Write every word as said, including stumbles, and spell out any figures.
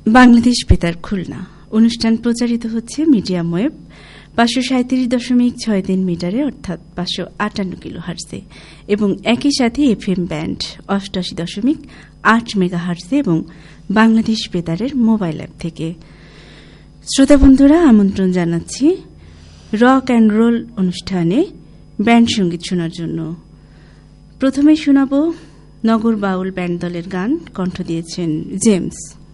বাংলাদেশ বেতার খুলনা অনুষ্ঠান প্রচারিত হচ্ছে মিডিয়াম ওয়েব পাঁচশো সাঁত্রিশ দশমিক ছয় তিন মিটারে অর্থাৎ পাঁচশো আটান্ন কিলো হার্জে এবং একই সাথে এফএম ব্যান্ড অষ্টাশি দশমিক আট মেগা হার্জে এবং বাংলাদেশ বেতারের মোবাইল অ্যাপ থেকে। শ্রোতা বন্ধুরা, আমন্ত্রণ জানাচ্ছি রক অ্যান্ড রোল অনুষ্ঠানে ব্যান্ড সঙ্গীত শোনার জন্য। প্রথমে শোনাব নগর বাউল ব্যান্ড দলের গান, কণ্ঠ দিয়েছেন জেমস।